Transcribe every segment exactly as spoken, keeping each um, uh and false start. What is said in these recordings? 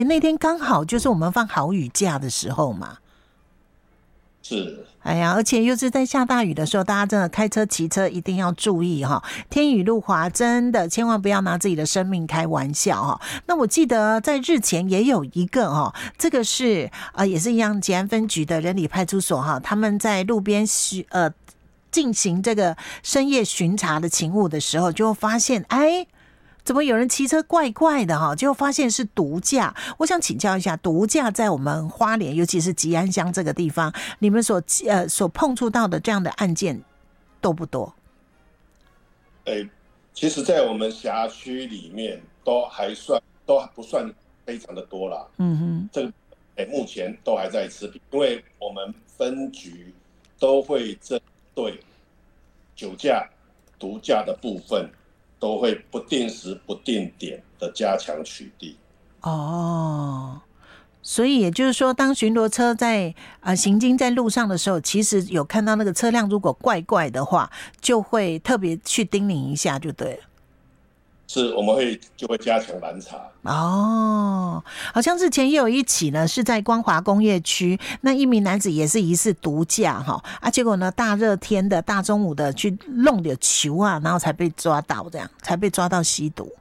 那天刚好就是我们放好雨假的时候嘛。 是， 哎呀，而且又是在下大雨的时候，大家真的开车骑车一定要注意哈，天雨路滑，真的千万不要拿自己的生命开玩笑哈。那我记得在日前也有一个哈，这个是呃也是一样，捷安分局的人里派出所哈，他们在路边呃进行这个深夜巡查的勤务的时候，就发现哎。怎么有人骑车怪怪的哈？结果发现是毒驾。我想请教一下，毒驾在我们花莲，尤其是吉安乡这个地方，你们所呃所碰触到的这样的案件多不多？ 欸、其实，在我们辖区里面都还算都不算非常的多啦。 嗯哼， 这个、欸、目前都还在持平，因为我们分局都会针对酒驾、毒驾的部分。都会不定时不定点的加强取缔。 哦，所以也就是说，当巡逻车在呃行经在路上的时候，其实有看到那个车辆如果怪怪的话，就会特别去叮咛一下，就对了。 是，我们会就会加强拦查。 哦，好像之前也有一起呢，是在光华工业区，那一名男子也是疑似毒驾哈啊，结果呢大热天的大中午的去弄点球啊，然后才被抓到，这样才被抓到吸毒。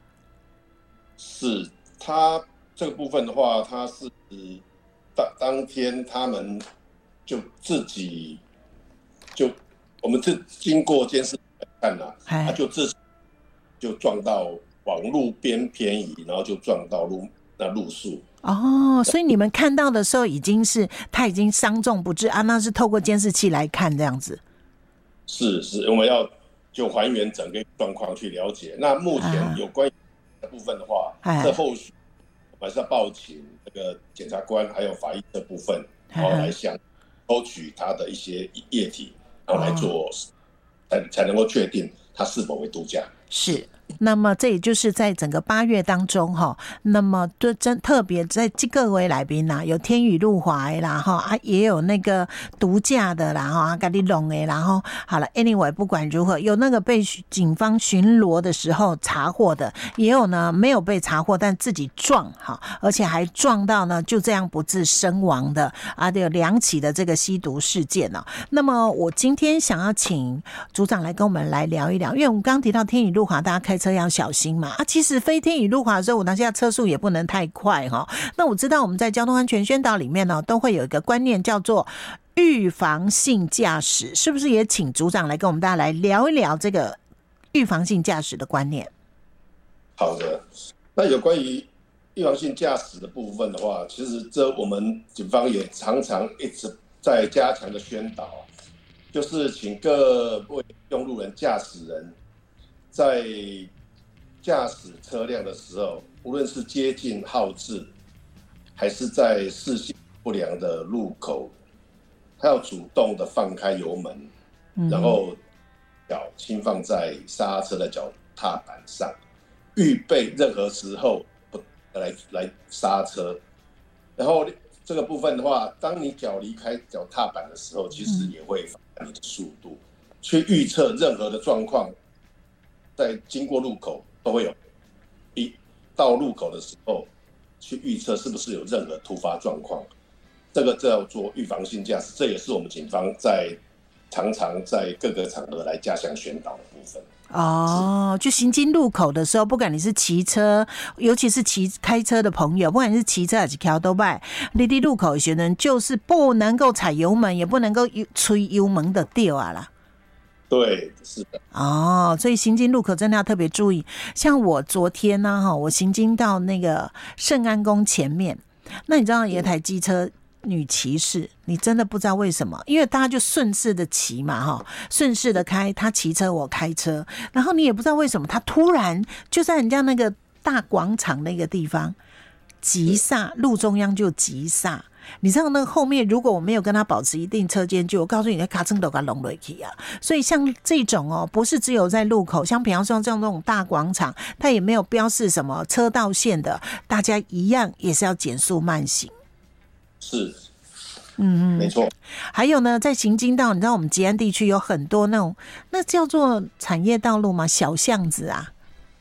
是他这个部分的话，他是当当天他们就自己就我们这经过监视看了，他就自己就撞到往路边偏移，然后就撞到路那路树。 哦，所以你们看到的时候已经是他已经伤重不治啊，那是透过监视器来看这样子。 是是，我们要就还原整个状况去了解。那目前有关于的部分的话，啊、这后续我们还是要报请这个检察官还有法医的部分，然后来向抽取他的一些液体，然后来做，才、哦、才能够确定他是否为毒驾。 是。那么这也就是在整个八月当中哈，那么就真特别在各位来宾啦，有天雨路滑的啦哈啊，也有那个毒驾的啦哈，啊，给你弄的然后好了 ，anyway 不管如何，有那个被警方巡逻的时候查获的，也有呢没有被查获但自己撞哈，而且还撞到呢就这样不治身亡的啊，有两起的这个吸毒事件呢、哦。那么我今天想要请组长来跟我们来聊一聊，因为我们刚刚提到天雨路滑，大家开车要小心嘛啊，其实非天雨路滑的时候，我当下车速也不能太快哈、哦。那我知道我们在交通安全宣导里面呢，都会有一个观念叫做预防性驾驶，是不是也请组长来跟我们大家来聊一聊这个预防性驾驶的观念？ 好的，那有关于预防性驾驶的部分的话，其实这我们警方也常常一直在加强的宣导，就是请各位用路人、驾驶人。在驾驶车辆的时候，无论是接近号志，还是在视线不良的路口，他要主动的放开油门，嗯、然后脚轻放在刹车的脚踏板上，预备任何时候不来来刹车。然后这个部分的话，当你脚离开脚踏板的时候，其实也会放慢你的速度，去预测任何的状况。在经过路口都会有，一到路口的时候去预测是不是有任何突发状况，这个叫做预防性驾驶，这也是我们警方在常常在各个场合来加强宣导的部分。 哦，就行经路口的时候，不管你是骑车，尤其是骑开车的朋友，不管你是骑车还是开多拜，你在路口的时候就是不能够踩油门，也不能够吹油门的掉啊啦。 对，是的。 哦，所以行经路口真的要特别注意。像我昨天呢、啊，我行经到那个圣安宫前面，那你知道有一台机车女骑士，你真的不知道为什么，因为大家就顺势的骑嘛，哈，顺势的开，她骑车我开车，然后你也不知道为什么，她突然就在人家那个大广场那个地方急刹，路中央就急刹。你知道那个后面如果我没有跟他保持一定车间距，我告诉你，咔嚓都给他弄回去啊！所以像这种哦，不是只有在路口，像比方说像这种大广场，它也没有标示什么车道线的，大家一样也是要减速慢行。 是， 嗯嗯， 没错。 还有呢，在行经道，你知道我们吉安地区有很多那种，那叫做产业道路吗？小巷子啊。 是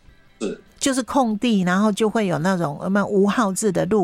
是就是空地，然后就会有那种我们无号志的路